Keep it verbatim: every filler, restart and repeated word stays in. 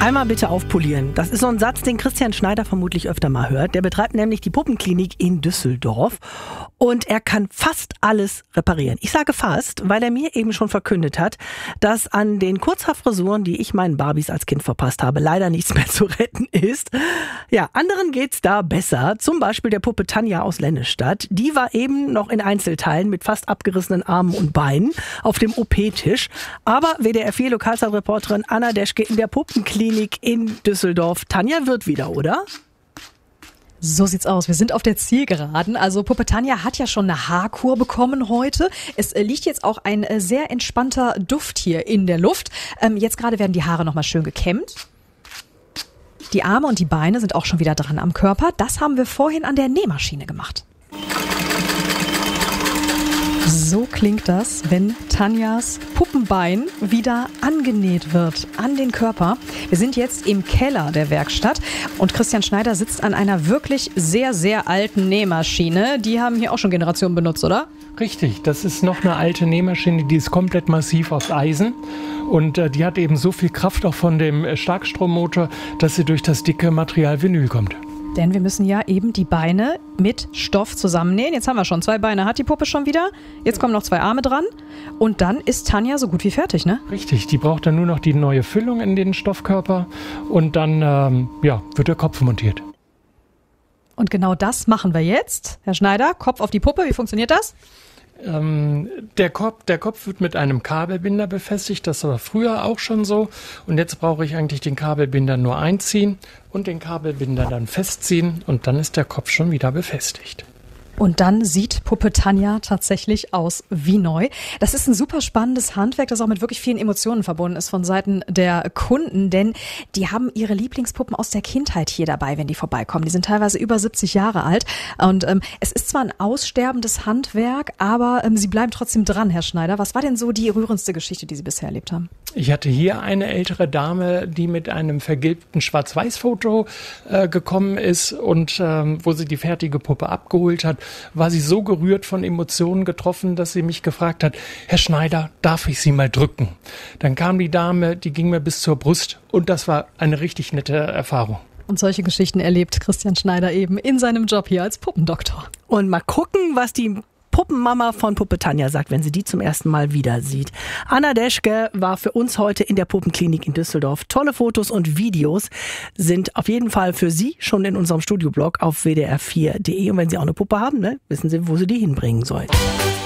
Einmal bitte aufpolieren. Das ist so ein Satz, den Christian Schneider vermutlich öfter mal hört. Der betreibt nämlich die Puppenklinik in Düsseldorf und er kann fast alles reparieren. Ich sage fast, weil er mir eben schon verkündet hat, dass an den Kurzhaarfrisuren, die ich meinen Barbies als Kind verpasst habe, leider nichts mehr zu retten ist. Ja, anderen geht's da besser. Zum Beispiel der Puppe Tanja aus Lennestadt. Die war eben noch in Einzelteilen mit fast abgerissenen Armen und Beinen auf dem O P-Tisch. Aber W D R vier Lokalzeitreporterin Anna Deschke in der Puppenklinik in Düsseldorf. Tanja wird wieder, oder? So sieht's aus. Wir sind auf der Zielgeraden. Also Puppe Tanja hat ja schon eine Haarkur bekommen heute. Es äh, liegt jetzt auch ein äh, sehr entspannter Duft hier in der Luft. Ähm, jetzt gerade werden die Haare nochmal schön gekämmt. Die Arme und die Beine sind auch schon wieder dran am Körper. Das haben wir vorhin an der Nähmaschine gemacht. So klingt das, wenn Tanjas Puppenbein wieder angenäht wird an den Körper. Wir sind jetzt im Keller der Werkstatt und Christian Schneider sitzt an einer wirklich sehr, sehr alten Nähmaschine. Die haben hier auch schon Generationen benutzt, oder? Richtig, das ist noch eine alte Nähmaschine, die ist komplett massiv aus Eisen. Und äh, die hat eben so viel Kraft auch von dem äh, Starkstrommotor, dass sie durch das dicke Material Vinyl kommt. Denn wir müssen ja eben die Beine mit Stoff zusammennähen. Jetzt haben wir schon zwei Beine, hat die Puppe schon wieder. Jetzt kommen noch zwei Arme dran. Und dann ist Tanja so gut wie fertig, ne? Richtig, die braucht dann nur noch die neue Füllung in den Stoffkörper. Und dann ähm, ja, wird der Kopf montiert. Und genau das machen wir jetzt. Herr Schneider, Kopf auf die Puppe, wie funktioniert das? Ähm, der, Kopf, der Kopf wird mit einem Kabelbinder befestigt, das war früher auch schon so. Und jetzt brauche ich eigentlich den Kabelbinder nur einziehen und den Kabelbinder dann festziehen und dann ist der Kopf schon wieder befestigt. Und dann sieht Puppe Tanja tatsächlich aus wie neu. Das ist ein super spannendes Handwerk, das auch mit wirklich vielen Emotionen verbunden ist von Seiten der Kunden, denn die haben ihre Lieblingspuppen aus der Kindheit hier dabei, wenn die vorbeikommen. Die sind teilweise über siebzig Jahre alt und ähm, es ist zwar ein aussterbendes Handwerk, aber ähm, sie bleiben trotzdem dran, Herr Schneider. Was war denn so die rührendste Geschichte, die Sie bisher erlebt haben? Ich hatte hier eine ältere Dame, die mit einem vergilbten Schwarz-Weiß-Foto äh, gekommen ist und ähm, wo sie die fertige Puppe abgeholt hat, war sie so gerührt von Emotionen getroffen, dass sie mich gefragt hat, Herr Schneider, darf ich Sie mal drücken? Dann kam die Dame, die ging mir bis zur Brust und das war eine richtig nette Erfahrung. Und solche Geschichten erlebt Christian Schneider eben in seinem Job hier als Puppendoktor. Und mal gucken, was die Puppenmama von Puppe Tanja sagt, wenn sie die zum ersten Mal wieder sieht. Anna Deschke war für uns heute in der Puppenklinik in Düsseldorf. Tolle Fotos und Videos sind auf jeden Fall für Sie schon in unserem Studioblog auf w d r vier punkt d e. Und wenn Sie auch eine Puppe haben, ne, wissen Sie, wo Sie die hinbringen sollen.